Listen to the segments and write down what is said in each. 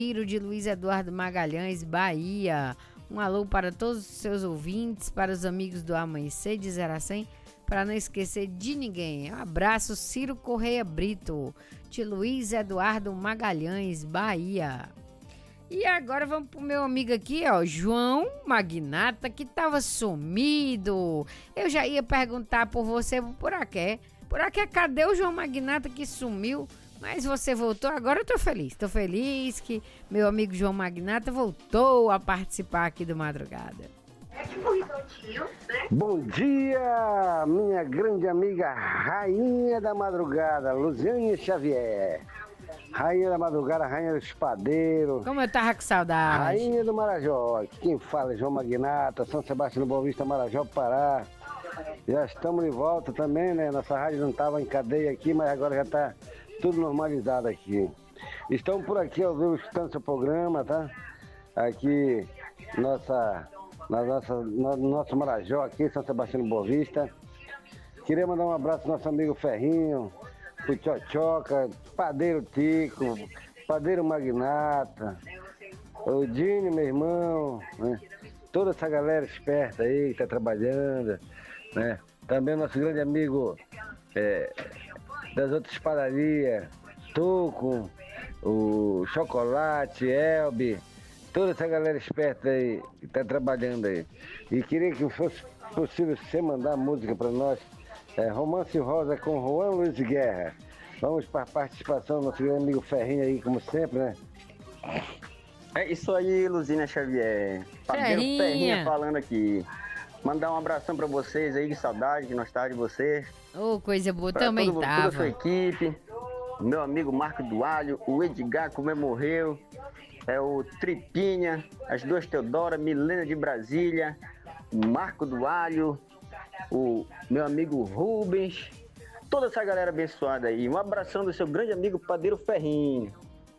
de Luiz Eduardo Magalhães, Bahia. Um alô para todos os seus ouvintes, para os amigos do Amanhecer de 0 a 100, para não esquecer de ninguém. Um abraço, Ciro Correia Brito, de Luiz Eduardo Magalhães, Bahia. E agora vamos pro meu amigo aqui, ó, João Magnata, que tava sumido. Eu já ia perguntar por você, por aqui. Por aqui, cadê o João Magnata que sumiu? Mas você voltou, agora eu tô feliz. Tô feliz que meu amigo João Magnata voltou a participar aqui do Madrugada. Bom dia, minha grande amiga Rainha da Madrugada, Luziane Xavier. Rainha da Madrugada, Rainha do Espadeiro. Como eu tava com saudade. Rainha do Marajó. Quem fala é João Magnata, São Sebastião do Boa Vista, Marajó, Pará. Já estamos de volta também, né? Nossa rádio não estava em cadeia aqui, mas agora já está tudo normalizado aqui. Estamos por aqui ao vivo escutando seu programa, tá? Aqui, no nosso Marajó, aqui, São Sebastião do Boa Vista. Queria mandar um abraço ao nosso amigo Ferrinho, o Tchotchoca, Padeiro Tico, Padeiro Magnata, o Dini, meu irmão, né? Toda essa galera esperta aí que está trabalhando, né? Também nosso grande amigo das outras padarias, Tuco, o Chocolate, Elbe, toda essa galera esperta aí que está trabalhando aí. E queria que fosse possível você mandar música para nós. Romance Rosa com Juan Luiz Guerra. Vamos para a participação do nosso grande amigo Ferrinho aí, como sempre, né? É isso aí, Luzina Xavier. Ferrinha falando aqui. Mandar um abração para vocês aí, de saudade, de nostalgia de vocês. Ô, coisa boa, também toda a sua equipe. Meu amigo Marco do Alho, o Edgar, como morreu. O Tripinha, as duas Teodora, Milena de Brasília, Marco do Alho, o meu amigo Rubens, toda essa galera abençoada aí. Um abração do seu grande amigo Padeiro Ferrinho.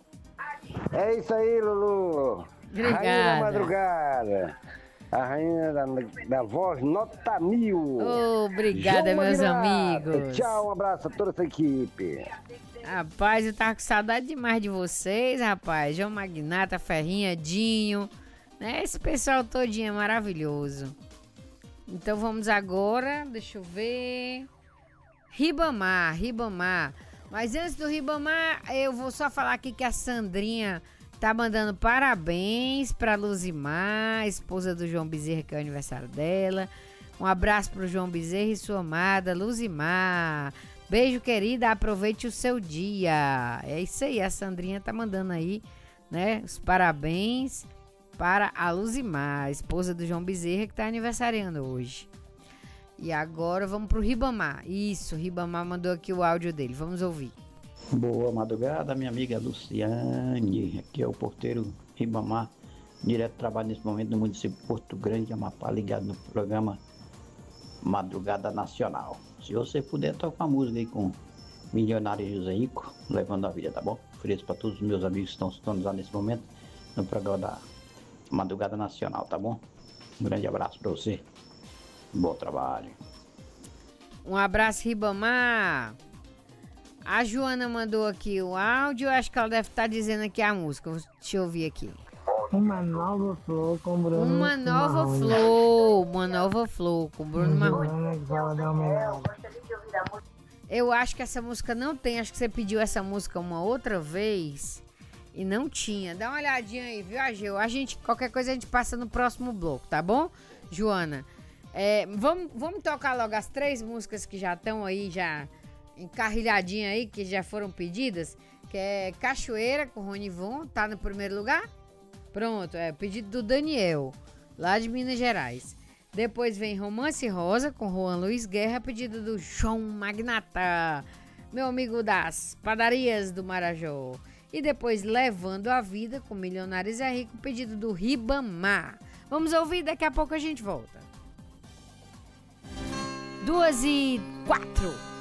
É isso aí, Lulu. Obrigada. Rainha da Madrugada. A rainha da voz nota 1000. Obrigada, meus amigos. Tchau, um abraço a toda essa equipe. Rapaz, eu tava com saudade demais de vocês, rapaz. João Magnata, Ferrinha, Dinho, né? Esse pessoal todinho é maravilhoso. Então vamos agora, deixa eu ver. Ribamar. Mas antes do Ribamar, eu vou só falar aqui que a Sandrinha tá mandando parabéns pra Luzimar, esposa do João Bezerra, que é o aniversário dela. Um abraço pro João Bezerra e sua amada Luzimar. Beijo, querida, aproveite o seu dia. É isso aí, a Sandrinha tá mandando aí, né, os parabéns para a Luzimar, esposa do João Bezerra, que tá aniversariando hoje. E agora vamos pro Ribamar. Isso, Ribamar mandou aqui o áudio dele, vamos ouvir. Boa madrugada, minha amiga Luciane. Aqui é o porteiro Ribamar, direto trabalho nesse momento no município de Porto Grande, Amapá, ligado no programa Madrugada Nacional. Se você puder, tocar uma música aí com Milionário José Rico, Levando a Vida, tá bom? Ofereço para todos os meus amigos que estão sintonizando nesse momento no programa da Madrugada Nacional, tá bom? Um grande abraço para você. Bom trabalho. Um abraço, Ribamar. A Joana mandou aqui o áudio, acho que ela deve estar dizendo aqui a música. Deixa eu ouvir aqui. Uma nova flor com Bruno Uma nova flor com Bruno Marrone. Eu acho que essa música não tem, acho que você pediu essa música uma outra vez e não tinha. Dá uma olhadinha aí, viu, Ageu? Qualquer coisa a gente passa no próximo bloco, tá bom, Joana? Vamos tocar logo as 3 músicas que já estão aí, já encarrilhadinha aí, que já foram pedidas, que é Cachoeira com Rony Von, tá no primeiro lugar? Pronto, pedido do Daniel, lá de Minas Gerais. Depois vem Romance Rosa com Juan Luiz Guerra, pedido do João Magnata, meu amigo das padarias do Marajó. E depois Levando a Vida com Milionários é Rico, pedido do Ribamar. Vamos ouvir, daqui a pouco a gente volta. 2h04.